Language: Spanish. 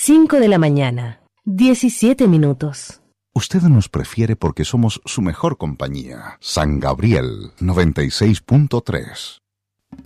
5 de la mañana, 17 minutos. Usted nos prefiere porque somos su mejor compañía. San Gabriel 96.3.